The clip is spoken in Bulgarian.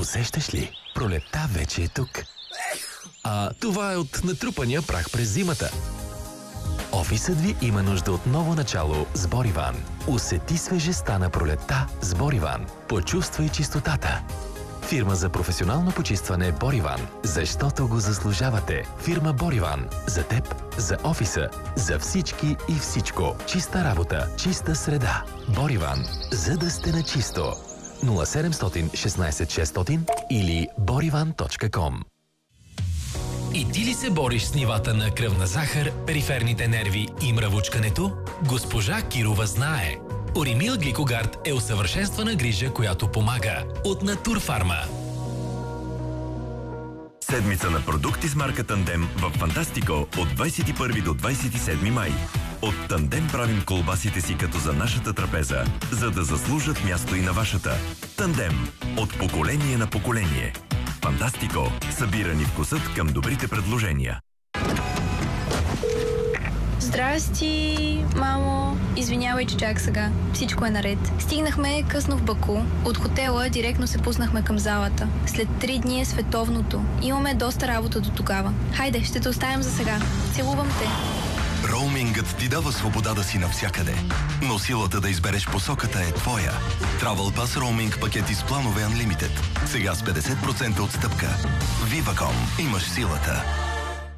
Усещаш ли? Пролетта вече е тук. А това е от натрупания прах през зимата. Офисът ви има нужда от ново начало с Бориван. Усети свежестта на пролетта с Бориван. Почувствай чистотата. Фирма за професионално почистване Бориван. Защото го заслужавате. Фирма Бориван. За теб, за офиса, за всички и всичко. Чиста работа, чиста среда. Бориван. За да сте на чисто. 0700 16 600 или borivan.com. И ти ли се бориш с нивата на кръвна захар, периферните нерви и мравучкането? Госпожа Кирова знае. Оримил Гликогард е усъвършенствана грижа, която помага. От Натурфарма. Седмица на продукти с марка Тандем в Фантастико от 21 до 27 май. От Тандем правим колбасите си като за нашата трапеза, за да заслужат място и на вашата. Тандем. От поколение на поколение. Фантастико. Събирани вкусът към добрите предложения. Здрасти, мамо. Извинявай, че чак сега. Всичко е наред. Стигнахме късно в Баку. От хотела директно се пуснахме към залата. След 3 дни е световното. Имаме доста работа до тогава. Хайде, ще те оставям за сега. Целувам те. Роумингът ти дава свобода да си навсякъде, но силата да избереш посоката е твоя. Travel Pass роуминг пакети с планове Unlimited. Сега с 50% отстъпка. Viva.com. Имаш силата.